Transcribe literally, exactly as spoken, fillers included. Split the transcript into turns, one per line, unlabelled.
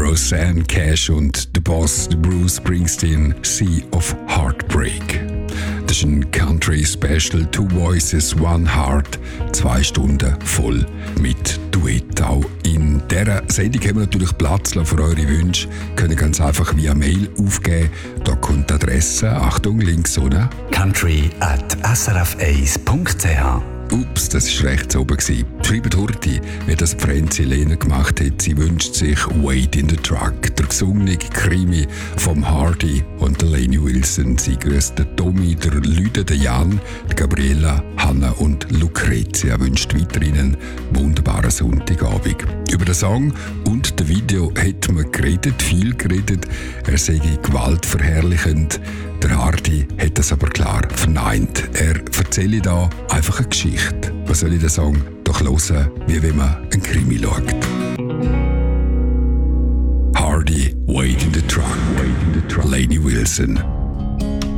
Rosanne Cash und der Boss Bruce Springsteen, Sea of Heartbreak. Das ist ein Country Special, Two Voices, One Heart, zwei Stunden voll mit Duett. Auch in dieser Sendung haben wir natürlich Platz für eure Wünsche. Können ganz einfach via Mail aufgeben. Da kommt die Adresse, Achtung, links oder?
country at s r f eins punkt c h.
Ups, das war rechts oben. Schreibt Hurti, wie das die Franzi Lehner gemacht hat. Sie wünscht sich Wait in the Truck, der gesungene Krimi vom Hardy und der Lainey Wilson. Sie grüßt den Tommy, der Lüde, der Jan, die Gabriela, Hanna und Lucrezia wünscht weiterhin einen wunderbaren Sonntagabend. Über den Song und das Video hat man geredet, viel geredet. Er sei gewaltverherrlichend. Der Hardy hat das aber klar verneint. Er erzähle da einfach eine Geschichte. Was soll ich den Song doch hören, wie wenn man einen Krimi schaut. Hardy, Wait in the Truck, Wait in the Truck. Lainey Wilson.